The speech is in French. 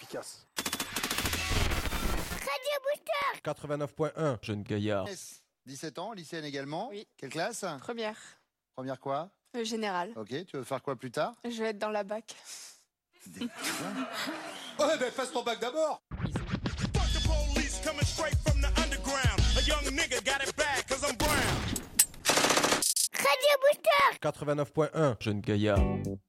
efficace. Radio Booster 89.1, jeune gaillard. 17 ans, lycéenne également. Oui. Quelle classe? Première. Première quoi? Générale. Ok, tu veux faire quoi plus tard? Je vais être dans la bac. Ouais, ben fasse ton bac d'abord. Radio Booster 89.1, jeune gaillard.